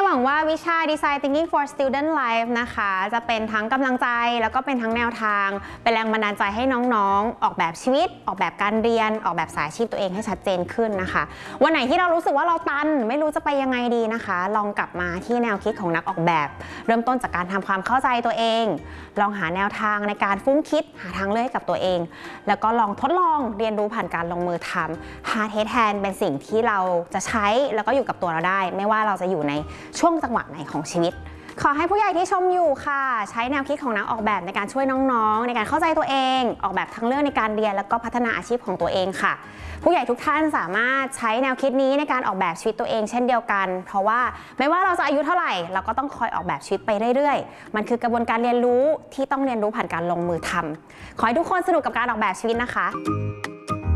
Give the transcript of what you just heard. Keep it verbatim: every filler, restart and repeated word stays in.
หวังว่าวิชา Design Thinking for Student Life นะคะจะเป็นทั้งกำลังใจแล้วก็เป็นทั้งแนวทางเป็นแรงบันดาลใจให้น้องๆออกแบบชีวิตออกแบบการเรียนออกแบบสายอาชีพตัวเองให้ชัดเจนขึ้นนะคะวันไหนที่เรารู้สึกว่าเราตันไม่รู้จะไปยังไงดีนะคะลองกลับมาที่แนวคิดของนักออกแบบเริ่มต้นจากการทำความเข้าใจตัวเองลองหาแนวทางในการฟุ้งคิดหาทางเลือกให้กับตัวเองแล้วก็ลองทดลองเรียนรู้ผ่านการลงมือทำ Hard Head Hand เป็นสิ่งที่เราจะใช้แล้วก็อยู่กับตัวเราได้ไม่ว่าเราจะอยู่ในช่วงจังหวะไหนของชีวิตขอให้ผู้ใหญ่ที่ชมอยู่ค่ะใช้แนวคิดของนักออกแบบในการช่วยน้องๆในการเข้าใจตัวเองออกแบบทั้งเรื่องในการเรียนแล้วก็พัฒนาอาชีพของตัวเองค่ะผู้ใหญ่ทุกท่านสามารถใช้แนวคิดนี้ในการออกแบบชีวิตตัวเองเช่นเดียวกันเพราะว่าไม่ว่าเราจะอายุเท่าไหร่เราก็ต้องคอยออกแบบชีวิตไปเรื่อยๆมันคือกระบวนการเรียนรู้ที่ต้องเรียนรู้ผ่านการลงมือทำขอให้ทุกคนสนุกกับการออกแบบชีวิตนะคะ